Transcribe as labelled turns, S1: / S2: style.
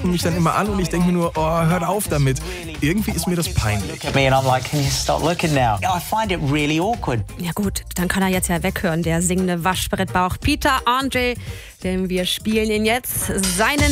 S1: gucken mich dann immer an und ich denke mir nur, oh, hört auf damit. Irgendwie ist mir das peinlich.
S2: Ja gut, dann kann er jetzt ja weghören, der singende Waschbrettbauch Peter Andre, denn wir spielen ihn jetzt seinen